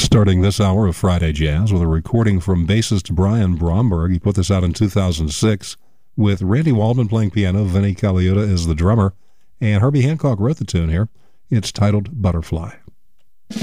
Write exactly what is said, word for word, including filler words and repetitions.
Starting this hour of Friday Jazz with a recording from bassist Brian Bromberg. He put this out in two thousand six with Randy Waldman playing piano, Vinnie Colaiuta is the drummer, and Herbie Hancock wrote the tune here. It's titled Butterfly.